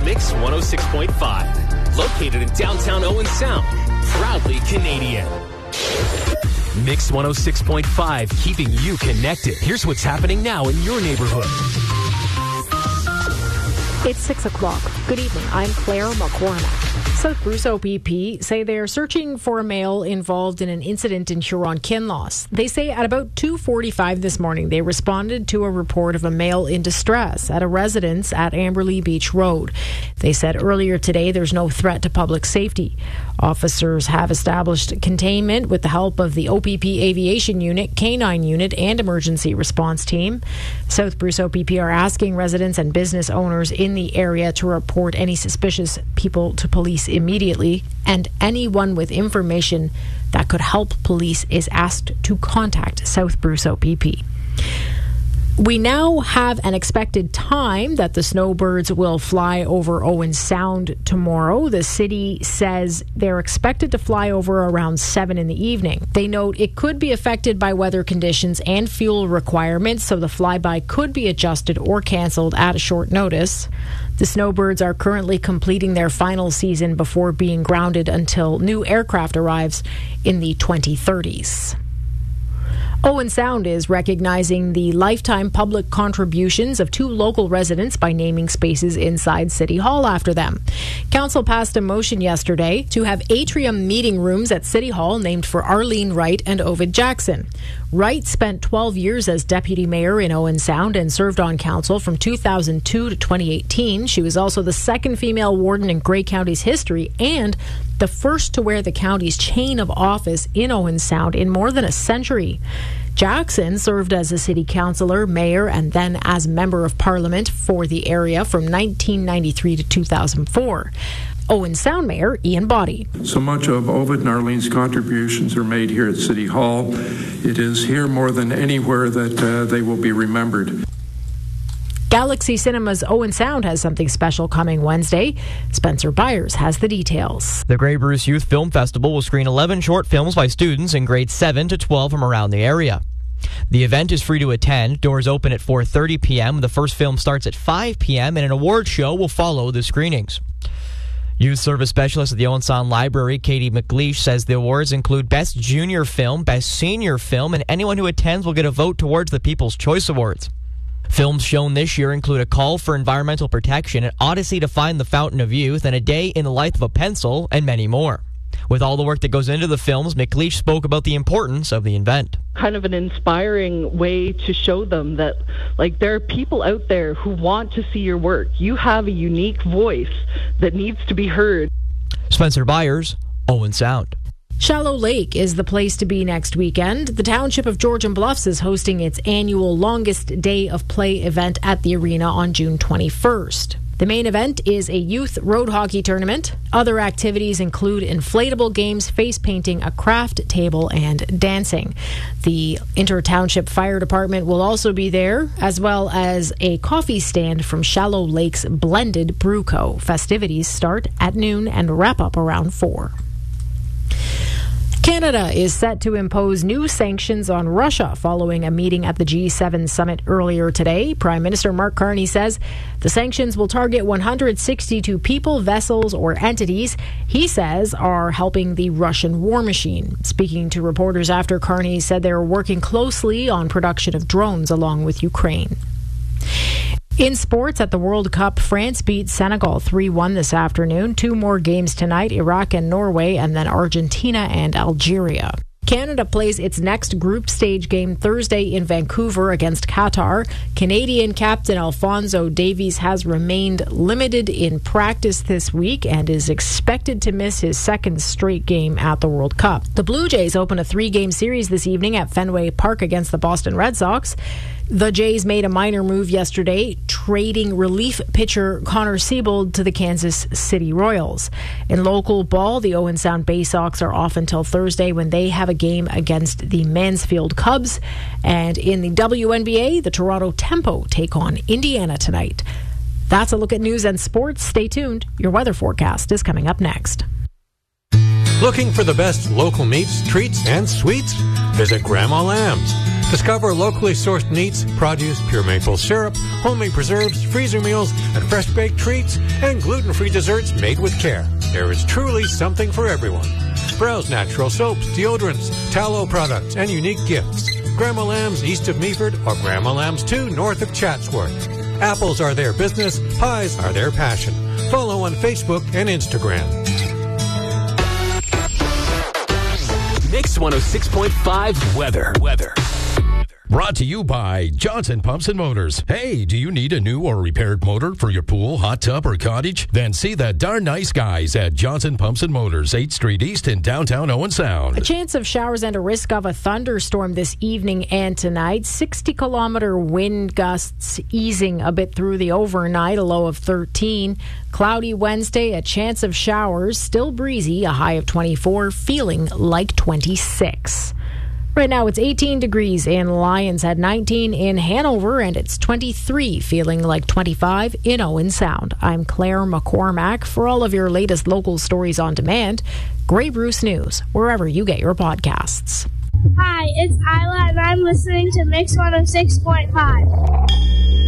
Mix 106.5. Located in downtown Owen Sound. Proudly Canadian. Mix 106.5, keeping you connected. Here's what's happening now in your neighborhood. It's 6 o'clock. Good evening. I'm Claire McCormack. South Bruce OPP say they are searching for a male involved in an incident in Huron-Kinloss. They say at about 2:45 this morning, they responded to a report of a male in distress at a residence at Amberley Beach Road. They said earlier today there's no threat to public safety. Officers have established containment with the help of the OPP Aviation Unit, K-9 Unit, and Emergency Response Team. South Bruce OPP are asking residents and business owners in the area to report any suspicious people to police immediately, and anyone with information that could help police is asked to contact South Bruce OPP. We now have an expected time that the snowbirds will fly over Owen Sound tomorrow. The city says they're expected to fly over around 7 in the evening. They note it could be affected by weather conditions and fuel requirements, so the flyby could be adjusted or cancelled at a short notice. The snowbirds are currently completing their final season before being grounded until new aircraft arrives in the 2030s. Owen Sound is recognizing the lifetime public contributions of 2 local residents by naming spaces inside City Hall after them. Council passed a motion yesterday to have atrium meeting rooms at City Hall named for Arlene Wright and Ovid Jackson. Wright spent 12 years as deputy mayor in Owen Sound and served on council from 2002 to 2018. She was also the second female warden in Grey County's history and the first to wear the county's chain of office in Owen Sound in more than a century. Jackson served as a city councillor, mayor, and then as member of parliament for the area from 1993 to 2004. Owen Sound Mayor Ian Boddy. So much of Ovid and Arlene's contributions are made here at City Hall. It is here more than anywhere that they will be remembered. Galaxy Cinema's Owen Sound has something special coming Wednesday. Spencer Byers has the details. The Grey Bruce Youth Film Festival will screen 11 short films by students in grades 7 to 12 from around the area. The event is free to attend. Doors open at 4:30 p.m. The first film starts at 5 p.m. and an award show will follow the screenings. Youth Service Specialist at the Owen Sound Library, Katie McLeish, says the awards include Best Junior Film, Best Senior Film, and anyone who attends will get a vote towards the People's Choice Awards. Films shown this year include A Call for Environmental Protection, An Odyssey to Find the Fountain of Youth, and A Day in the Life of a Pencil, and many more. With all the work that goes into the films, McLeish spoke about the importance of the event. Kind of an inspiring way to show them that, there are people out there who want to see your work. You have a unique voice that needs to be heard. Spencer Byers, Owen Sound. Shallow Lake is the place to be next weekend. The township of Georgian Bluffs is hosting its annual Longest Day of Play event at the arena on June 21st. The main event is a youth road hockey tournament. Other activities include inflatable games, face painting, a craft table, and dancing. The Inter-Township Fire Department will also be there, as well as a coffee stand from Shallow Lake's Blended Brew Co. Festivities start at noon and wrap up around 4. Canada is set to impose new sanctions on Russia following a meeting at the G7 summit earlier today. Prime Minister Mark Carney says the sanctions will target 162 people, vessels, or entities he says are helping the Russian war machine. Speaking to reporters after, Carney said they are working closely on production of drones along with Ukraine. In sports, at the World Cup, France beat Senegal 3-1 this afternoon. 2 more games tonight, Iraq and Norway, and then Argentina and Algeria. Canada plays its next group stage game Thursday in Vancouver against Qatar. Canadian captain Alphonso Davies has remained limited in practice this week and is expected to miss his second straight game at the World Cup. The Blue Jays open a 3-game series this evening at Fenway Park against the Boston Red Sox. The Jays made a minor move yesterday, trading relief pitcher Connor Siebold to the Kansas City Royals. In local ball, the Owen Sound Bay Sox are off until Thursday when they have a game against the Mansfield Cubs. And in the WNBA, the Toronto Tempo take on Indiana tonight. That's a look at news and sports. Stay tuned. Your weather forecast is coming up next. Looking for the best local meats, treats, and sweets? Visit Grandma Lamb's. Discover locally sourced meats, produce, pure maple syrup, homemade preserves, freezer meals, and fresh-baked treats, and gluten-free desserts made with care. There is truly something for everyone. Browse natural soaps, deodorants, tallow products, and unique gifts. Grandma Lamb's east of Meaford or Grandma Lamb's 2 north of Chatsworth. Apples are their business, pies are their passion. Follow on Facebook and Instagram. Mix 106.5 weather. Brought to you by Johnson Pumps and Motors. Hey, do you need a new or repaired motor for your pool, hot tub, or cottage? Then see the darn nice guys at Johnson Pumps and Motors, 8th Street East in downtown Owen Sound. A chance of showers and a risk of a thunderstorm this evening and tonight. 60-kilometer wind gusts easing a bit through the overnight, a low of 13. Cloudy Wednesday, a chance of showers, still breezy, a high of 24, feeling like 26. Right now, it's 18 degrees in Lyons, at 19 in Hanover, and it's 23, feeling like 25 in Owen Sound. I'm Claire McCormack. For all of your latest local stories on demand, Grey Bruce News, wherever you get your podcasts. Hi, it's Isla, and I'm listening to Mix 106.5.